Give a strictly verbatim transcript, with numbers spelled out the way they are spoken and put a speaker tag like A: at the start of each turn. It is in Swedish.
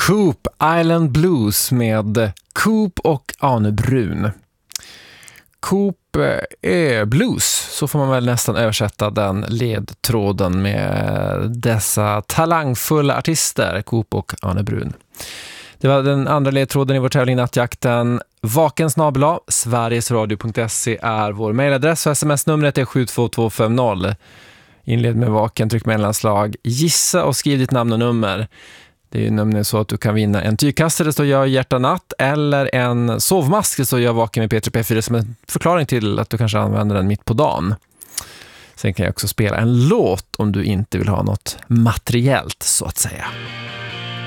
A: Coop Island Blues med Coop och Arne Brun. Coop är blues, så får man väl nästan översätta den ledtråden med dessa talangfulla artister, Coop och Arne Brun. Det var den andra ledtråden i vår tävling Nattjakten. Vakensnabla, sverigesradio punkt se är vår mejladress och sms-numret är sju två två fem noll. Inled med vaken, tryck mellanslag, gissa och skriv ditt namn och nummer. Det är ju nämligen så att du kan vinna en tygkastare det står jag hjärta natt eller en sovmask det står jag vaken med P tre P fyra som en förklaring till att du kanske använder den mitt på dagen. Sen kan jag också spela en låt om du inte vill ha något materiellt så att säga.